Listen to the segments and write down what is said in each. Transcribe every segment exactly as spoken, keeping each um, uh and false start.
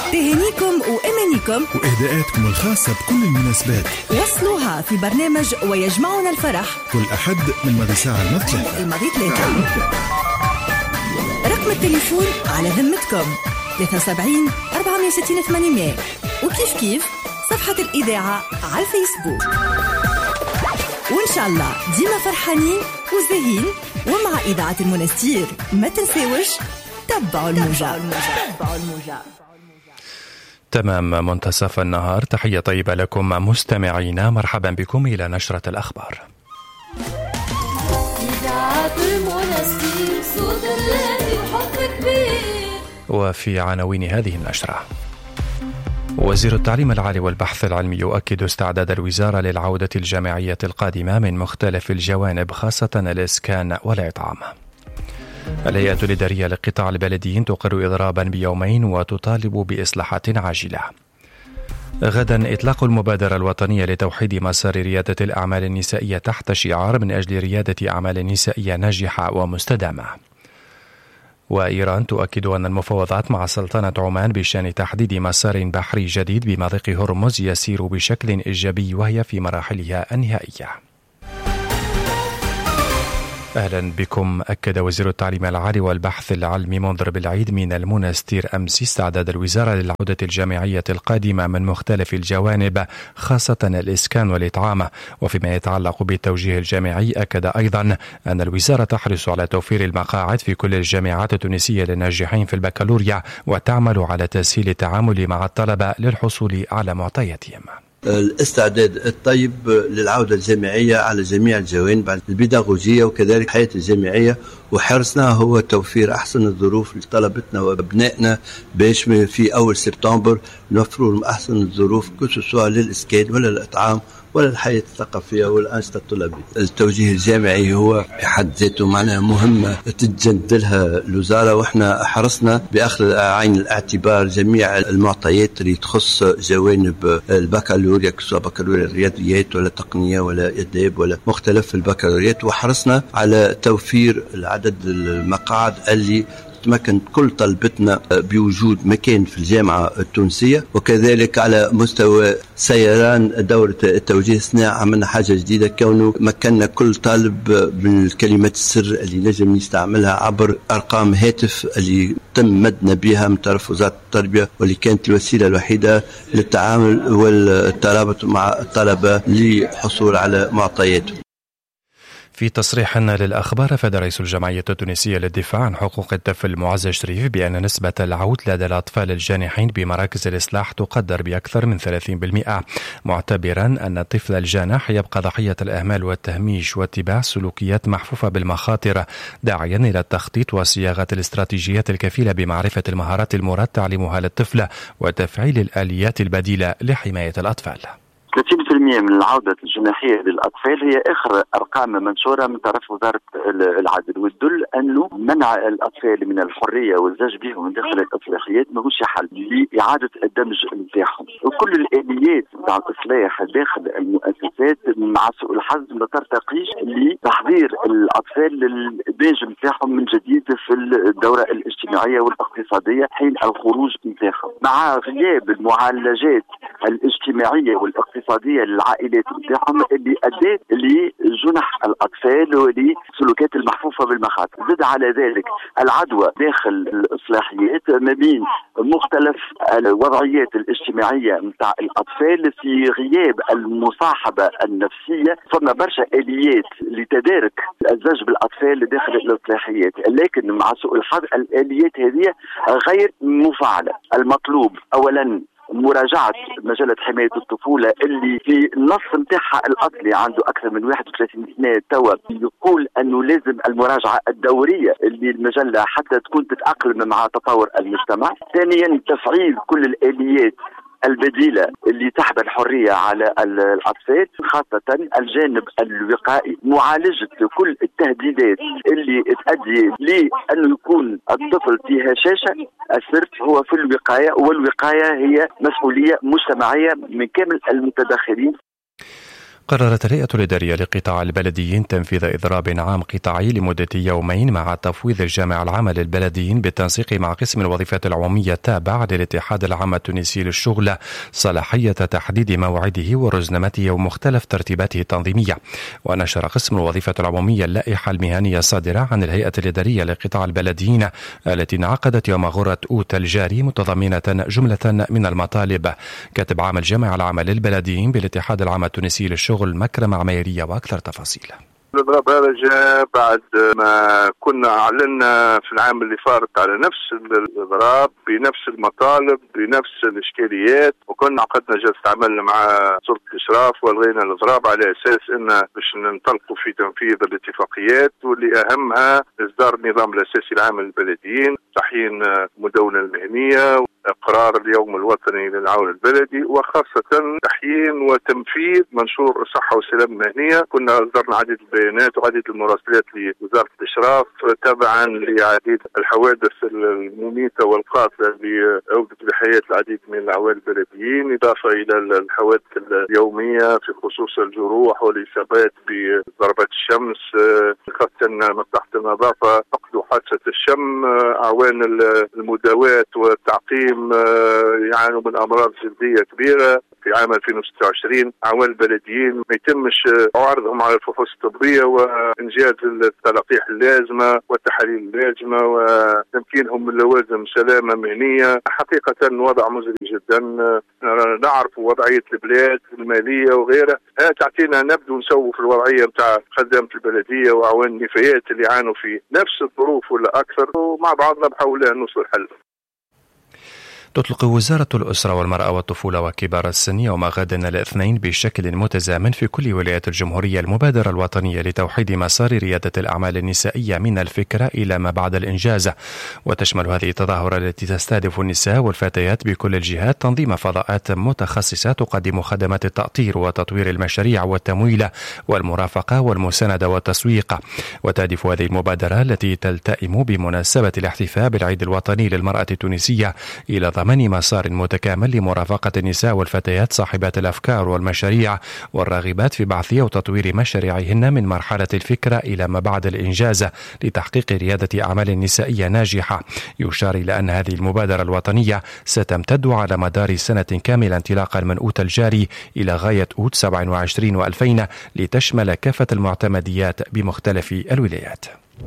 تهانيكم وأمانيكم وإهداءاتكم الخاصة بكل المناسبات وصلوها في برنامج ويجمعنا الفرح كل أحد من ماضي ساعة الماضي الماضي ثلاثة. رقم التليفون على ذمتكم ثلاثة وسبعين أربعمية وستين ثمانمية، وكيف كيف صفحة الإذاعة على الفيسبوك. وإن شاء الله ديما فرحانين وزاهين ومع إذاعة المنستير. ما تنساوش تبعوا الموجة. تمام منتصف النهار. تحية طيبة لكم مستمعينا، مرحبا بكم إلى نشرة الأخبار. وفي عناوين هذه النشرة: وزير التعليم العالي والبحث العلمي يؤكد استعداد الوزارة للعودة الجامعية القادمة من مختلف الجوانب خاصة الإسكان والإطعام. الهيئة الإدارية لقطاع البلديين تقر إضرابا بيومين وتطالب بإصلاحات عاجلة. غدا إطلاق المبادرة الوطنية لتوحيد مسار ريادة الأعمال النسائية تحت شعار من أجل ريادة أعمال نسائية ناجحة ومستدامة. وإيران تؤكد أن المفاوضات مع سلطنة عمان بشأن تحديد مسار بحري جديد بمضيق هرمز يسير بشكل إيجابي وهي في مراحلها النهائية. أهلا بكم. أكد وزير التعليم العالي والبحث العلمي منذر بالعيد من المنستير أمس استعداد الوزارة للعودة الجامعية القادمة من مختلف الجوانب خاصة الإسكان والإطعام. وفيما يتعلق بالتوجيه الجامعي أكد أيضا أن الوزارة تحرص على توفير المقاعد في كل الجامعات التونسية للناجحين في البكالوريا وتعمل على تسهيل التعامل مع الطلبة للحصول على معطياتهم. الاستعداد الطيب للعودة الجامعية على جميع الجوانب البيداغوجية وكذلك الحياة الجامعية، وحرصنا هو توفير أحسن الظروف لطلبتنا وأبنائنا باش في أول سبتمبر نوفروا لهم أحسن الظروف كسوسوا للإسكان ولا الإطعام ولا الحياة الثقافية والأنشطة الطلابية. التوجيه الجامعي هو بحد ذاته معناها مهمة تتجند لها الوزارة، وإحنا حرصنا بأخذ عين الاعتبار جميع المعطيات اللي تخص جوانب البكالوريا سواء بكالوريا الرياضيات ولا تقنية ولا آداب ولا مختلف البكالوريات، وحرصنا على توفير عدد المقاعد اللي تمكن كل طلبتنا بوجود مكان في الجامعة التونسية. وكذلك على مستوى سيران دورة التوجيه الصناعي عملنا حاجة جديدة، كونه مكننا كل طالب من الكلمات السر اللي نجم يستعملها عبر أرقام هاتف اللي تم مدنا بها من طرف وزارة التربية، واللي كانت الوسيلة الوحيدة للتعامل والترابط مع الطلبة للحصول على معطياتهم. في تصريح للأخبار أفاد رئيس الجمعية التونسية للدفاع عن حقوق الطفل معز شريف بأن نسبة العود لدى الأطفال الجانحين بمراكز الإصلاح تقدر بأكثر من ثلاثين بالمئة، معتبرا أن الطفل الجانح يبقى ضحية الإهمال والتهميش واتباع سلوكيات محفوفة بالمخاطر، داعيا إلى التخطيط وصياغة الاستراتيجيات الكفيلة بمعرفة المهارات المراد تعليمها للطفل وتفعيل الآليات البديلة لحماية الأطفال. ثلاثين بالمئة من العودة الجناحية للأطفال هي آخر أرقام منشورة من طرف وزارة العدل، وتدل أنه منع الأطفال من الحرية والزج بهم داخل الإصلاحيات ماهوش حل لإعادة الدمج نتاعهم، وكل الآليات نتاع الإصلاح داخل المؤسسات مع سوء الحظ ما ترتقيش لتحضير الأطفال للدمج نتاعهم من جديد في الدورة الاجتماعية والاقتصادية حين الخروج نتاعهم، مع غياب المعالجات الاجتماعية والاقتصادية للعائلات نتاعهم اللي أدت لجنح الأطفال ولسلوكات المحفوفة بالمخاطر. زد على ذلك العدوى داخل الإصلاحيات ما بين مختلف الوضعيات الاجتماعية نتاع الأطفال في غياب المصاحبة النفسية. فما برشا آليات لتدارك الزج بالأطفال داخل الإصلاحيات، لكن مع سوء الحظ الآليات هذه غير مفعلة. المطلوب أولا مراجعة مجلة حماية الطفولة اللي في النص نتاعها الأصلي عنده أكثر من واحد وثلاثين سنة توا يقول أنه لازم المراجعة الدورية اللي المجلة حتى تكون تتأقلم مع تطور المجتمع. ثانيا تفعيل كل الآليات البديلة اللي تحمل الحرية على الأطفال، خاصة الجانب الوقائي، معالجة كل التهديدات اللي تؤدي لأنه يكون الطفل في هشاشة. السر هو في الوقاية، والوقاية هي مسؤولية مجتمعية من كامل المتدخلين. قررت الهيئة الإدارية لقطاع البلديين تنفيذ إضراب عام قطاعي لمدة يومين مع تفويض الجامعة العامة للبلديين بالتنسيق مع قسم الوظيفة العمومية التابع للاتحاد العام التونسي للشغل صلاحية تحديد موعده ورزنامته ومختلف ترتيباته التنظيمية. ونشر قسم الوظيفة العمومية اللائحة المهنية الصادرة عن الهيئة الإدارية لقطاع البلديين التي انعقدت يوم غرة أوت الجاري متضمنة جملة من المطالب. كاتب عام الجامعة العامة للبلديين بالاتحاد العام التونسي للشغل مكرم عميرية وأكثر تفاصيل. الإضراب هذا جاء بعد ما كنا أعلنا في العام اللي فارت على نفس الإضراب بنفس المطالب بنفس الإشكاليات، وكنا عقدنا جلسة عمل مع سلطة الإشراف والغينا الإضراب على أساس إن باش ننطلقوا في تنفيذ الاتفاقيات، واللي أهمها إصدار النظام الأساسي العام للبلديين، تحيين المدونة المهنية، إقرار اليوم الوطني للعون البلدي، وخاصة تحيين وتنفيذ منشور الصحة والسلامة المهنية. كنا أصدرنا عديد البيانات وعديد المراسلات لوزارة الإشراف تبعا لعديد الحوادث المميتة والقاتلة اللي أودت بحياة العديد من العوائل البلديين، إضافة إلى الحوادث اليومية في خصوص الجروح والإصابات بضربات الشمس، خاصة مصلحة النظافة فقدوا حاسة الشم، أعوان المداواة والتعقيم يعانوا من أمراض جلدية كبيرة. في عام ألفين وستة وعشرين أعوان البلديين ما يتمش عرضهم على الفحوص الطبية وإنجاز التلقيح اللازمة والتحاليل اللازمة وتمكينهم من لوازم سلامة مهنية. حقيقة وضع مزري جدا، نعرف وضعية البلاد المالية وغيرها، تعطينا نبدو نسوي في الوضعية متاع خدامة البلدية وأعوان النفايات اللي يعانوا في نفس الظروف ولا أكثر، ومع بعضنا بحاول نوصل حل. تطلق وزارة الأسرة والمرأة والطفولة وكبار السن يوم غد الاثنين بشكل متزامن في كل ولايات الجمهورية المبادرة الوطنية لتوحيد مسار ريادة الأعمال النسائية من الفكرة إلى ما بعد الإنجاز. وتشمل هذه التظاهرة التي تستهدف النساء والفتيات بكل الجهات تنظيم فضاءات متخصصة تقدم خدمات التأطير وتطوير المشاريع والتمويل والمرافقة والمساندة والتسويق. وتهدف هذه المبادرة التي تلتئم بمناسبة الاحتفاء بالعيد الوطني للمرأة التونسية إلى ضمان مسار متكامل لمرافقة النساء والفتيات صاحبات الأفكار والمشاريع والراغبات في بحث وتطوير مشاريعهن من مرحلة الفكرة إلى ما بعد الإنجاز لتحقيق ريادة أعمال نسائية ناجحة. يشار إلى أن هذه المبادرة الوطنية ستمتد على مدار سنة كاملة انطلاقا من أوت الجاري إلى غاية أوت سبعة وعشرين وألفين لتشمل كافة المعتمديات بمختلف الولايات.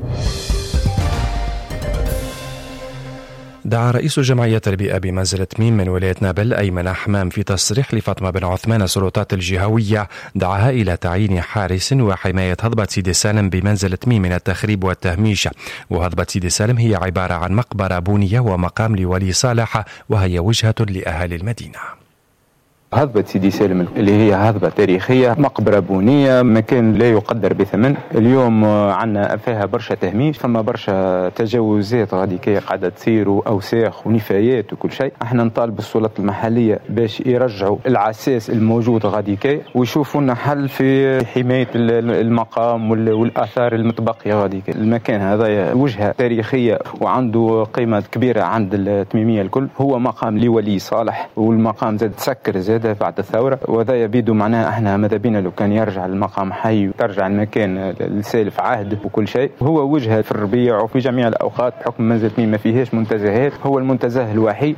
دعا رئيس جمعية البيئة بمنزلة ميم من ولاية نابل أيمن حمام في تصريح لفاطمة بن عثمان السلطات الجهوية دعاها إلى تعيين حارس وحماية هضبة سيدي سالم بمنزلة ميم من التخريب والتهميش. وهضبة سيدي سالم هي عبارة عن مقبرة بونية ومقام لولي صالح، وهي وجهة لأهالي المدينة. هضبة سيدي سالم اللي هي هضبة تاريخية، مقبرة بونية، مكان لا يقدر بثمن. اليوم عنا فيها برشا تهميش، فما برشا تجاوزات غاديكية قاعدة تصير وأوساخ ونفايات وكل شيء. احنا نطالب السلطات المحلية باش يرجعوا العساس الموجود غاديكية ويشوفوا لنا حل في حماية المقام والآثار المتبقية غاديكية. المكان هذا وجهة تاريخية وعنده قيمة كبيرة عند التميمية الكل. هو مقام لولي صالح، والمقام زاد تسكر زاد بعد الثورة، وهذا يبيدو معناه احنا ماذا بينا لو كان يرجع المقام حي وترجع المكان لسالف عهد وكل شيء. هو وجهة في الربيع وفي جميع الأوقات بحكم منزلة ميم ما فيهاش منتزهات، هو المنتزه الوحيد.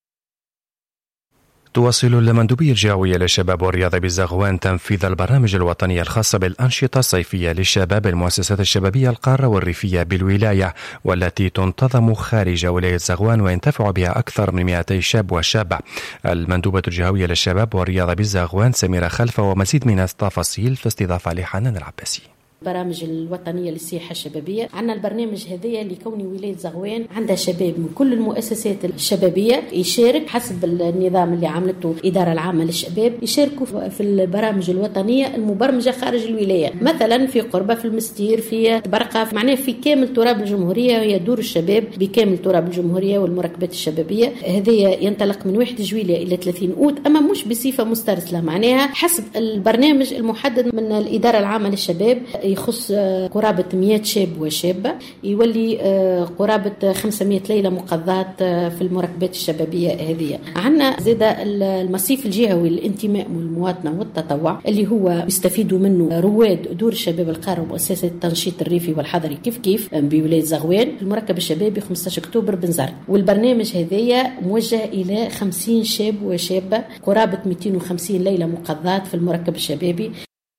تواصل المندوبية الجهوية للشباب والرياضة بزغوان تنفيذ البرامج الوطنية الخاصة بالأنشطة الصيفية للشباب المؤسسات الشبابية القارة والريفية بالولاية، والتي تنتظم خارج ولاية زغوان وينتفع بها أكثر من مئتي شاب وشابة. المندوبة الجهوية للشباب والرياضة بزغوان سميرة خلفة ومزيد من التفاصيل في استضافة لحنان العباسي. البرامج الوطنية للسياحة الشبابية. عندنا البرنامج هذايا لكون ولاية زغوان عندها شباب من كل المؤسسات الشبابية يشارك حسب النظام اللي عملته الإدارة العامة للشباب، يشاركوا في البرامج الوطنية المبرمجة خارج الولاية، مثلا في قربة، في المستير، في برقة، معناه في كامل تراب الجمهورية. هي دور الشباب بكامل تراب الجمهورية والمركبات الشبابية. هذايا ينطلق من واحد جويلية إلى ثلاثين أوت، أما مش بصفة مسترسلة، معناها حسب البرنامج المحدد من الإدارة العامة للشباب. يخص قرابة مئة شاب وشابة، يولي قرابة خمسمئة ليلة مقضاة في المركبات الشبابية هذه. عندنا زاد المصيف الجهوي للانتماء والمواطنة والتطوع اللي هو يستفيدوا منه رواد دور الشباب القارة ومؤسسة التنشيط الريفي والحضري كيف كيف بولاية زغوان في المركب الشبابي خمسة عشر أكتوبر بنزرت. والبرنامج هذايا موجه إلى خمسين شاب وشابة، قرابة مئتين وخمسين ليلة مقضاة في المركب الشبابي.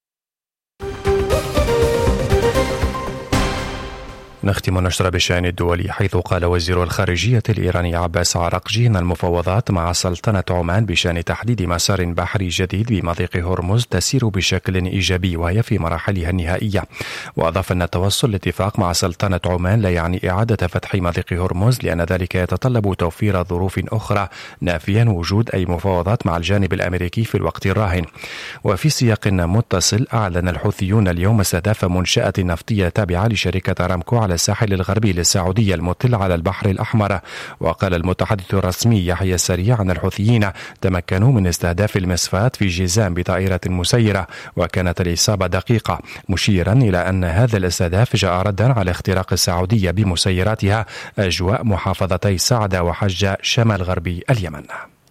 نختم النشرة بالشأن الدولي، حيث قال وزير الخارجية الإيراني عباس عراقجي أن المفاوضات مع سلطنة عمان بشأن تحديد مسار بحري جديد بمضيق هرمز تسير بشكل إيجابي وهي في مراحلها النهائية. وأضاف أن التوصل لاتفاق مع سلطنة عمان لا يعني إعادة فتح مضيق هرمز، لأن ذلك يتطلب توفير ظروف أخرى، نافيا وجود أي مفاوضات مع الجانب الأمريكي في الوقت الراهن. وفي سياق متصل، أعلن الحوثيون اليوم استهداف منشأة نفطية تابعة لشركة أرامكو على الساحل الغربي للسعودية المطل على البحر الأحمر. وقال المتحدث الرسمي يحيى السريع أن الحوثيين تمكنوا من استهداف المصفات في جيزان بطائرة مسيرة وكانت الإصابة دقيقة، مشيرا إلى أن هذا الاستهداف جاء ردا على اختراق السعودية بمسيراتها أجواء محافظتي سعدة وحجة شمال غربي اليمن.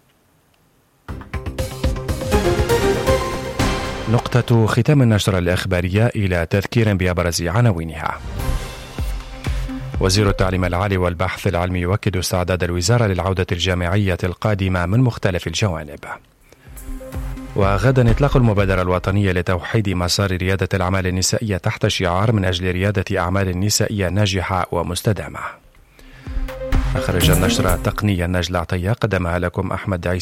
نقطة ختام النشرة الإخبارية إلى تذكير بأبرز عناوينها. وزير التعليم العالي والبحث العلمي يؤكد استعداد الوزارة للعودة الجامعية القادمة من مختلف الجوانب. وغدا إطلاق المبادرة الوطنية لتوحيد مسار ريادة الأعمال النسائية تحت شعار من أجل ريادة أعمال نسائية ناجحة ومستدامة. أخرج النشرة تقنيا نجلة عطية، قدمها لكم أحمد عيسى.